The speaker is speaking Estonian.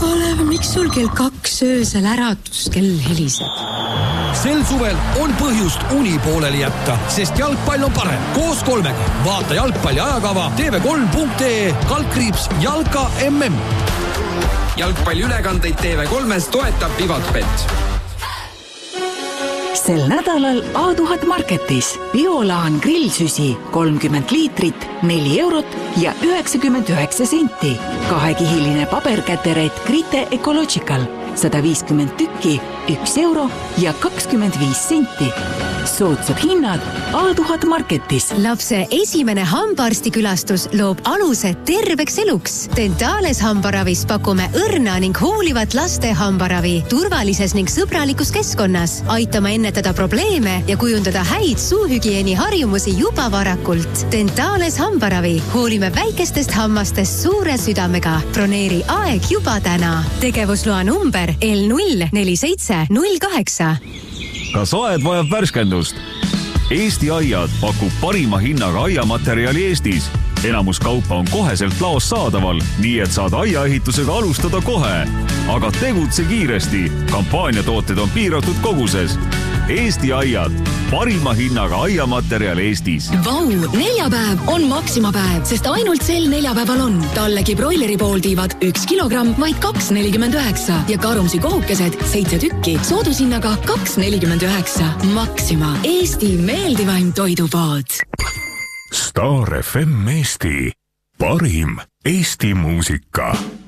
Kalev, miks sul kell 2 öösel äratuskell heliseb? Sel suvel on põhjust uni pooleli jätta, sest jalgpall on parem. Koos 3-ga. Vaata jalgpalli ajakava tv3.ee/jalka MM. Jalgpalliülekandeid TV3-s toetab Vivatbet. Sel nädalal A1000 Marketis Biolaan grillsüsi 30 liitrit, 4 eurot ja 99 senti. 2-kihiline paberkäteret Grite Ecological 150 tükki, 1 euro ja 25 senti. Soodsad hinnad A1000 Marketis. Lapse esimene hambaarstikülastus loob aluse terveks eluks. Dentales hambaravis pakume õrna ning hoolivat laste hambaravi turvalises ning sõbralikus keskkonnas. Aitama ennetada probleeme ja kujundada häid suuhügieeni harjumusi juba varakult. Dentales hambaravi. Hoolime väikestest hammastest suure südamega. Broneeri aeg juba täna. Tegevusloa number L04708. Kas aed vajab värskendust? Eesti Aiad pakub parima hinnaga aiamaterjali Eestis. Enamus kaupa on koheselt laos saadaval, nii et saad aiaehitusega alustada kohe. Aga tegutse kiiresti. Kampaaniatooted on piiratud koguses. Eesti Aiad. Parima hinnaga aiamaterjal Eestis. Vau, neljapäev on Maxima päev, sest ainult sel neljapäeval on tallegi broileri pooltiivad 1 kilogramm vaid 2,49 ja karumsi kohukesed 7 tükki soodushinnaga 2,49. Maxima, Eesti meeldivaim toidupood. Star FM Eesti. Parim Eesti muusika.